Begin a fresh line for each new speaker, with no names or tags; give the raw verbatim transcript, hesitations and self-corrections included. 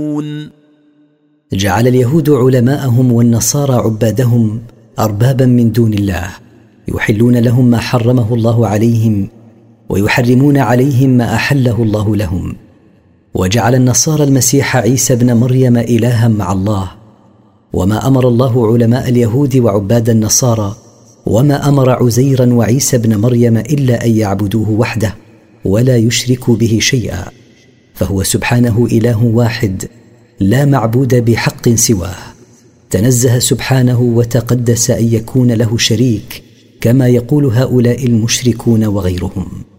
جعل اليهود علماءهم والنصارى عبادهم أربابا من دون الله، يحلون لهم ما حرمه الله عليهم ويحرمون عليهم ما أحله الله لهم. وجعل النصارى المسيح عيسى ابن مريم إلها مع الله، وما أمر الله علماء اليهود وعباد النصارى وما أمر عزيرا وعيسى ابن مريم إلا أن يعبدوه وحده ولا يشركوا به شيئا، فهو سبحانه إله واحد لا معبود بحق سواه، تنزه سبحانه وتقدس أن يكون له شريك كما يقول هؤلاء المشركون وغيرهم.